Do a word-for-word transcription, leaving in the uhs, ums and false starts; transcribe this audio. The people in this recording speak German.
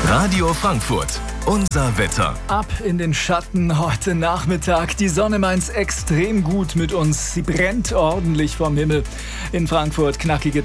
Radio Frankfurt, unser Wetter. Ab in den Schatten heute Nachmittag. Die Sonne meint's extrem gut mit uns. Sie brennt ordentlich vom Himmel. In Frankfurt knackige